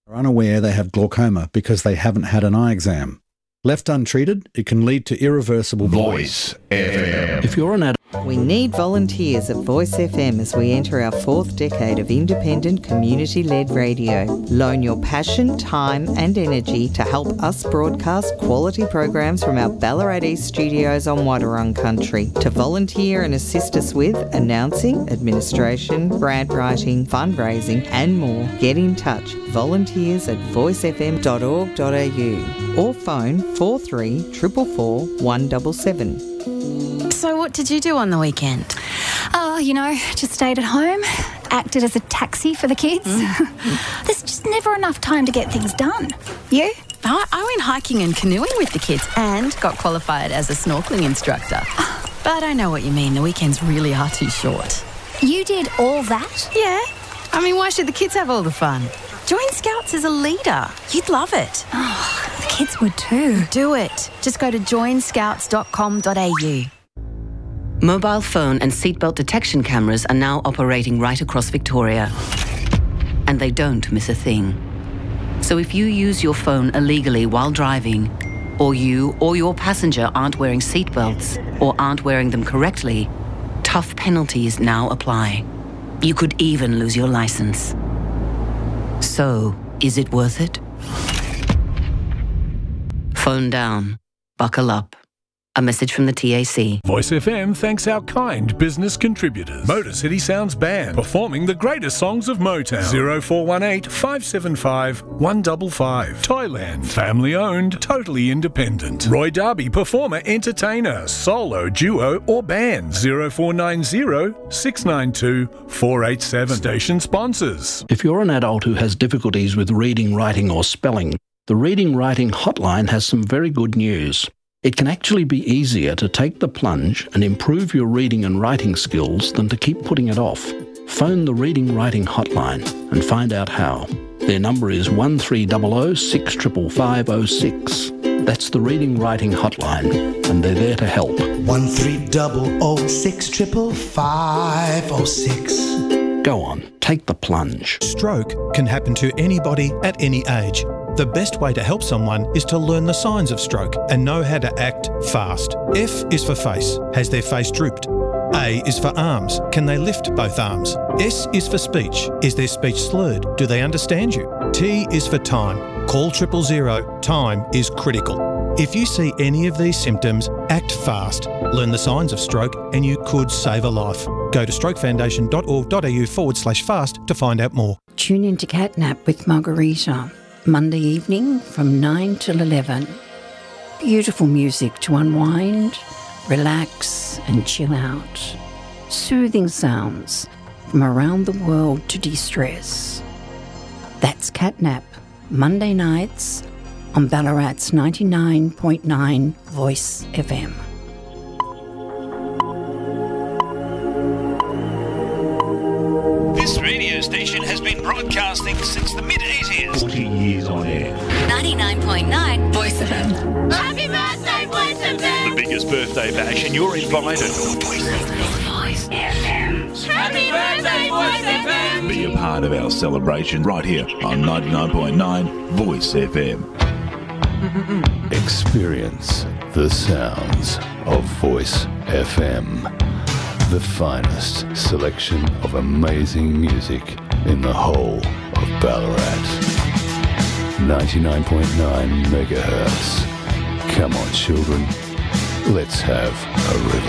are unaware they have glaucoma because they haven't had an eye exam. Left untreated, it can lead to irreversible Voice FM. If you're an adult, we need volunteers at Voice FM as we enter our 4th decade of independent, community-led radio. Loan your passion, time and energy to help us broadcast quality programs from our Ballarat East studios on Wadawurrung country. To volunteer and assist us with announcing, administration, grant writing, fundraising and more, get in touch. Volunteers at voicefm.org.au or phone 43 444 177. So what did you do on the weekend? Oh, just stayed at home, acted as a taxi for the kids. There's just never enough time to get things done. You? I went hiking and canoeing with the kids and got qualified as a snorkelling instructor. But I know what you mean. The weekends really are too short. You did all that? Yeah. I mean, why should the kids have all the fun? Join Scouts as a leader. You'd love it. Oh, the kids would too. Do it. Just go to joinscouts.com.au. Mobile phone and seatbelt detection cameras are now operating right across Victoria. And they don't miss a thing. So if you use your phone illegally while driving, or you or your passenger aren't wearing seatbelts or aren't wearing them correctly, tough penalties now apply. You could even lose your license. So, is it worth it? Phone down. Buckle up. A message from the TAC. Voice FM thanks our kind business contributors. Motor City Sounds Band, performing the greatest songs of Motown. 0418 575 155. Thailand, family owned, totally independent. Roy Darby, performer, entertainer, solo, duo or band. 0490 692 487. Station sponsors. if you're an adult who has difficulties with reading, writing or spelling, the Reading Writing Hotline has some very good news. It can actually be easier to take the plunge and improve your reading and writing skills than to keep putting it off. Phone the Reading Writing Hotline and find out how. Their number is 1300 65506. That's the Reading Writing Hotline, and they're there to help. 1300 65506. Go on, take the plunge. Stroke can happen to anybody at any age. The best way to help someone is to learn the signs of stroke and know how to act fast. F is for face. Has their face drooped? A is for arms. Can they lift both arms? S is for speech. Is their speech slurred? Do they understand you? T is for time. Call 000. Time is critical. If you see any of these symptoms, act fast. Learn the signs of stroke and you could save a life. Go to strokefoundation.org.au/fast to find out more. Tune in to Catnap with Margarita, Monday evening from 9 till 11. Beautiful music to unwind, relax and chill out. Soothing sounds from around the world to de-stress. That's Catnap, Monday nights on Ballarat's 99.9 Voice FM. This radio station has been broadcasting since the mid-80s. 40 years on air. 99.9 Voice FM. Happy birthday, Voice FM! The biggest birthday bash, and you're invited. Voice FM. Happy birthday, Voice FM! Be a part of our celebration right here on 99.9 Voice FM. Experience the sounds of Voice FM. The finest selection of amazing music in the whole of Ballarat. 99.9 megahertz. Come on, children. Let's have a revolution.